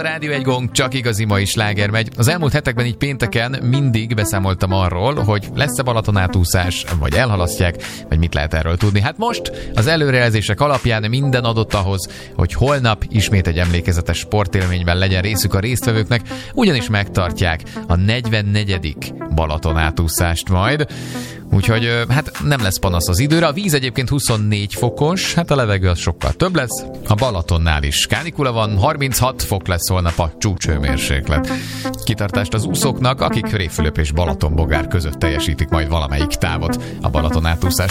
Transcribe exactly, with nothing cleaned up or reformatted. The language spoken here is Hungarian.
Rádió egy Gong, csak igazi mai sláger megy. Az elmúlt hetekben így pénteken mindig beszámoltam arról, hogy lesz-e Balatonátúszás, vagy elhalasztják, vagy mit lehet erről tudni. Hát most az előrejelzések alapján minden adott ahhoz, hogy holnap ismét egy emlékezetes sportélményben legyen részük a résztvevőknek, ugyanis megtartják a negyvennegyedik Balatonátúszást majd. Úgyhogy hát nem lesz panasz az időre. A víz egyébként huszonnégy fokos, hát a levegő az sokkal több lesz. A Balatonnál is kánikula van, harminchat fok lesz holnap a csúcshőmérséklet. Kitartást az úszóknak, akik Révfülöp és Balatonbogár között teljesítik majd valamelyik távot a Balatonátúszás